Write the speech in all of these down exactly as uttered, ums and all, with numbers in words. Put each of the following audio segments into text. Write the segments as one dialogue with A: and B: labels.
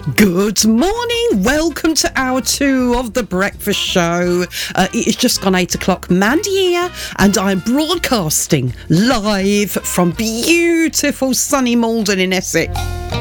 A: Good morning. Welcome to hour two of the breakfast show. Uh, it is just gone eight o'clock. Mandy here, and I'm broadcasting live from beautiful sunny Malden in Essex.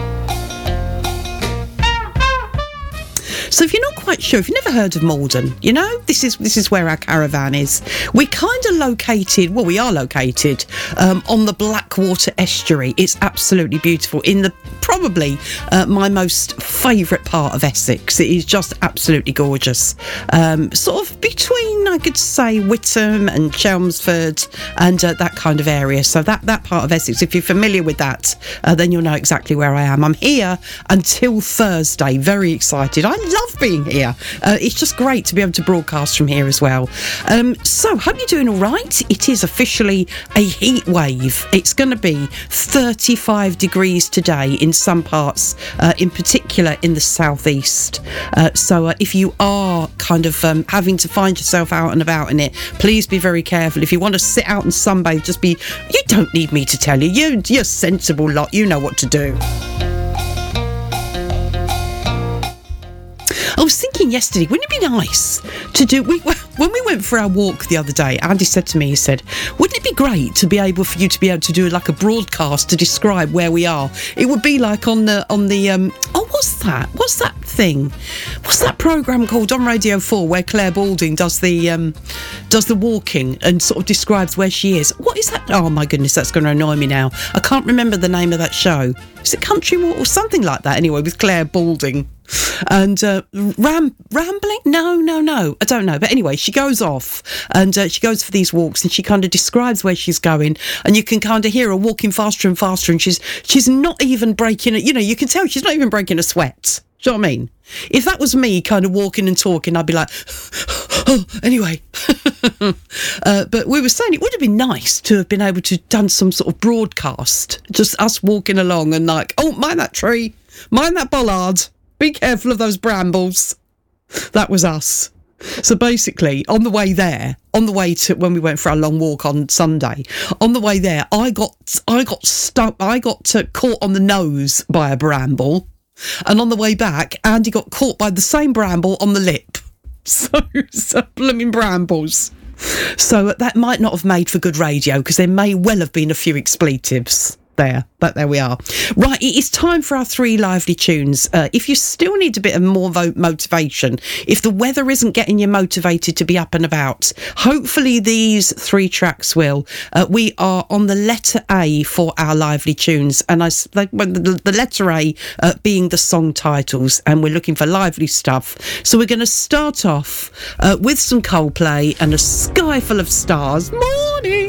A: So if you're not quite sure, if you've never heard of Malden, you know, this is this is where our caravan is. We're kind of located, well, we are located um, on the Blackwater estuary. It's absolutely beautiful in the probably uh, my most favourite part of Essex. It is just absolutely gorgeous. Um, sort of between, I could say, Witham and Chelmsford and uh, that kind of area. So that, that part of Essex, if you're familiar with that, uh, then you'll know exactly where I am. I'm here until Thursday. Very excited. I love being here. Uh, it's just great to be able to broadcast from here as well. Um, so, hope you're doing all right. It is officially a heat wave. It's going to be thirty-five degrees today in some parts, uh, in particular in the southeast. Uh, so, uh, if you are kind of um, having to find yourself out and about in it, please be very careful. If you want to sit out and sunbathe, just be. You don't need me to tell you. you you're a sensible lot. You know what to do. I was thinking yesterday, wouldn't it be nice to do, we, when we went for our walk the other day, Andy said to me, he said, wouldn't it be great to be able for you to be able to do like a broadcast to describe where we are? It would be like on the, on the, um, oh, what's that? What's that thing? What's that programme called on Radio four where Claire Balding does the, um, does the walking and sort of describes where she is? What is that? Oh my goodness, that's going to annoy me now. I can't remember the name of that show. Is it Country Walk or something like that? Anyway, with Claire Balding. And uh, ram rambling? No, no, no. I don't know. But anyway, she goes off and uh, she goes for these walks and she kind of describes where she's going. And you can kind of hear her walking faster and faster. And she's she's not even breaking it. You know, you can tell she's not even breaking a sweat. Do you know what I mean? If that was me kind of walking and talking, I'd be like, oh, anyway. uh, but we were saying it would have been nice to have been able to done some sort of broadcast. Just us walking along and like, oh, mind that tree. Mind that bollard. Be careful of those brambles. That was us. So basically, on the way there, on the way to when we went for our long walk on Sunday, on the way there, I got I got stuck. I got uh, caught on the nose by a bramble, and on the way back, Andy got caught by the same bramble on the lip. So, so blooming brambles. So that might not have made for good radio because there may well have been a few expletives. There, but there we are. Right, it is time for our three lively tunes. Uh, if you still need a bit of more vo- motivation, if the weather isn't getting you motivated to be up and about, hopefully these three tracks will. Uh, we are on the letter A for our lively tunes, and I like the, the letter A uh, being the song titles, and we're looking for lively stuff. So we're going to start off uh, with some Coldplay and A Sky Full of Stars. Morning.